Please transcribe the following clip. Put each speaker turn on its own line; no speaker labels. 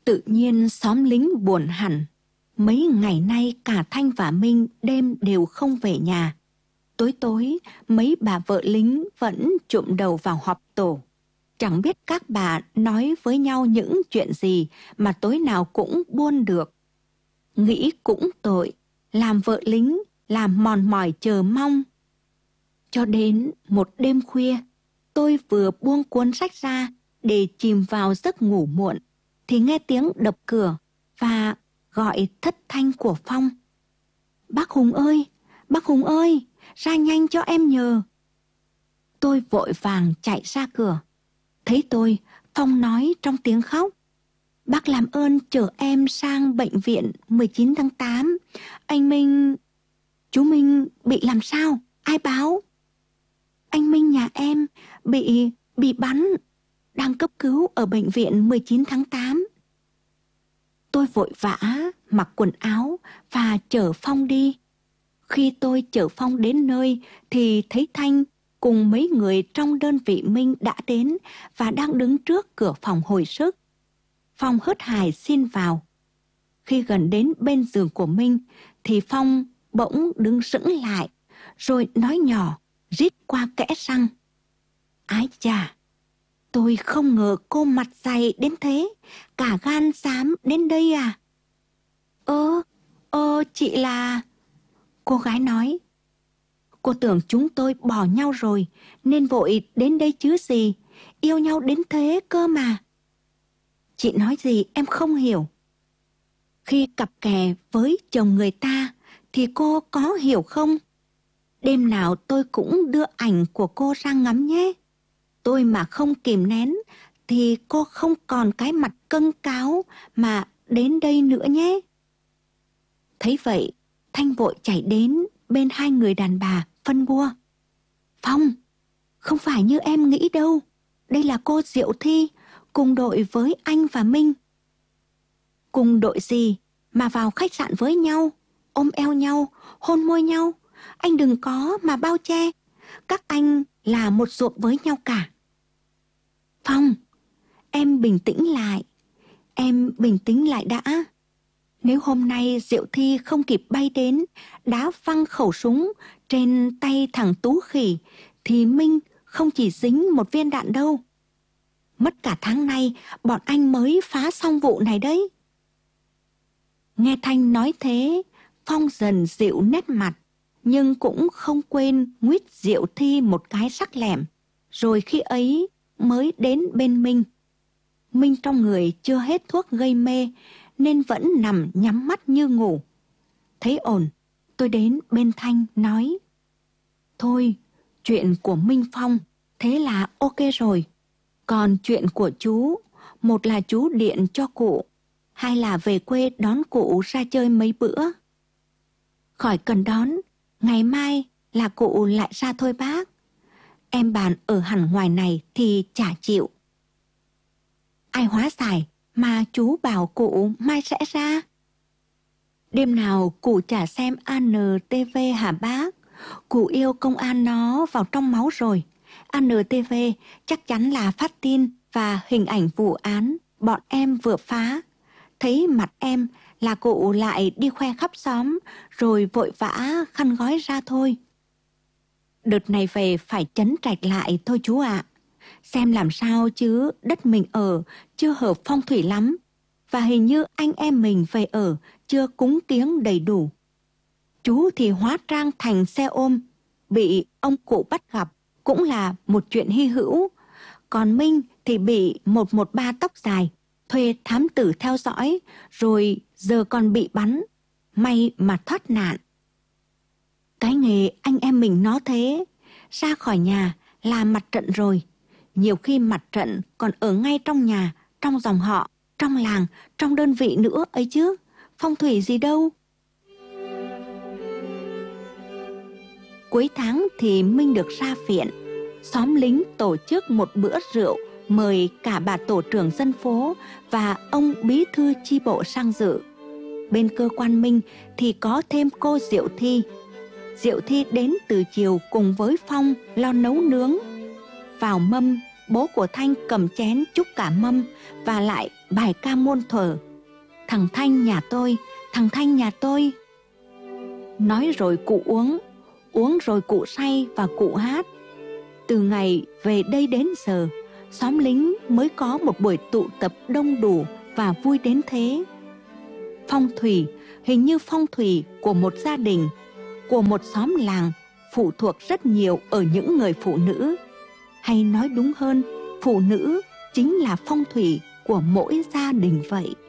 Tự nhiên xóm lính buồn hẳn. Mấy ngày nay cả Thanh và Minh đêm đều không về nhà. Tối tối, mấy bà vợ lính vẫn chụm đầu vào họp tổ. Chẳng biết các bà nói với nhau những chuyện gì mà tối nào cũng buôn được. Nghĩ cũng tội, làm vợ lính, làm mòn mỏi chờ mong. Cho đến một đêm khuya, tôi vừa buông cuốn sách ra để chìm vào giấc ngủ muộn, thì nghe tiếng đập cửa và gọi thất thanh của Phong. Bác Hùng ơi, ra nhanh cho em nhờ. Tôi vội vàng chạy ra cửa. Thấy tôi, Phong nói trong tiếng khóc. Bác làm ơn chở em sang bệnh viện 19 tháng 8. Anh Minh... Chú Minh bị làm sao? Ai báo? Anh Minh nhà em bị bắn, đang cấp cứu ở bệnh viện 19 tháng 8. Tôi vội vã mặc quần áo và chở Phong đi. Khi tôi chở Phong đến nơi thì thấy Thanh cùng mấy người trong đơn vị Minh đã đến và đang đứng trước cửa phòng hồi sức. Phong hớt hải xin vào. Khi gần đến bên giường của Minh thì Phong bỗng đứng sững lại, rồi nói nhỏ, rít qua kẽ răng. Ái chà, tôi không ngờ cô mặt dày đến thế, cả gan dám đến đây à? Chị là... Cô gái nói. Cô tưởng chúng tôi bỏ nhau rồi, nên vội đến đây chứ gì, yêu nhau đến thế cơ mà. Chị nói gì em không hiểu. Khi cặp kè với chồng người ta thì cô có hiểu không? Đêm nào tôi cũng đưa ảnh của cô ra ngắm nhé. Tôi mà không kìm nén thì cô không còn cái mặt câng cáo mà đến đây nữa nhé. Thấy vậy, Thanh vội chạy đến bên hai người đàn bà phân bua. Phong, không phải như em nghĩ đâu. Đây là cô Diệu Thi, cùng đội với anh và Minh. Cùng đội gì mà vào khách sạn với nhau, ôm eo nhau, hôn môi nhau? Anh đừng có mà bao che. Các anh là một ruột với nhau cả. Phong, em bình tĩnh lại. Em bình tĩnh lại đã. Nếu hôm nay Diệu Thi không kịp bay đến, đá văng khẩu súng trên tay thằng Tú Khỉ, thì Minh không chỉ dính một viên đạn đâu. Mất cả tháng nay, bọn anh mới phá xong vụ này đấy. Nghe Thanh nói thế, Phong dần dịu nét mặt, nhưng cũng không quên nguýt Diệu Thi một cái sắc lẻm. Rồi khi ấy mới đến bên Minh. Minh trong người chưa hết thuốc gây mê, nên vẫn nằm nhắm mắt như ngủ. Thấy ổn, tôi đến bên Thanh nói. Thôi, chuyện của Minh Phong, thế là ok rồi. Còn chuyện của chú, một là chú điện cho cụ, hai là về quê đón cụ ra chơi mấy bữa. Khỏi cần đón, ngày mai là cụ lại ra thôi bác. Em bàn ở hẳn ngoài này thì chả chịu. Ai hóa giải mà chú bảo cụ mai sẽ ra? Đêm nào cụ chả xem ANTV hả bác? Cụ yêu công an nó vào trong máu rồi. ANTV chắc chắn là phát tin và hình ảnh vụ án bọn em vừa phá. Thấy mặt em là cụ lại đi khoe khắp xóm, rồi vội vã khăn gói ra thôi. Đợt này về phải trấn trạch lại thôi chú ạ. Xem làm sao chứ đất mình ở chưa hợp phong thủy lắm. Và hình như anh em mình về ở chưa cúng kiếng đầy đủ. Chú thì hóa trang thành xe ôm, bị ông cụ bắt gặp cũng là một chuyện hy hữu. Còn Minh thì bị 113 tóc dài, thuê thám tử theo dõi, rồi giờ còn bị bắn. May mà thoát nạn. Cái nghề anh em mình nó thế, ra khỏi nhà là mặt trận rồi. Nhiều khi mặt trận còn ở ngay trong nhà, trong dòng họ, trong làng, trong đơn vị nữa ấy chứ. Phong thủy gì đâu. Cuối tháng thì Minh được ra viện. Xóm lính tổ chức một bữa rượu, mời cả bà tổ trưởng dân phố và ông bí thư chi bộ sang dự. Bên cơ quan Minh thì có thêm cô Diệu Thi. Diệu Thi đến từ chiều cùng với Phong lo nấu nướng. Vào mâm bố của Thanh cầm chén chúc cả mâm và lại bài ca muôn thuở: thằng Thanh nhà tôi, thằng Thanh nhà tôi. Nói rồi cụ uống, uống rồi cụ say và cụ hát. Từ ngày về đây đến giờ, xóm lính mới có một buổi tụ tập đông đủ và vui đến thế. Phong thủy, hình như phong thủy của một gia đình, của một xóm làng phụ thuộc rất nhiều ở những người phụ nữ. Hay nói đúng hơn, phụ nữ chính là phong thủy của mỗi gia đình vậy.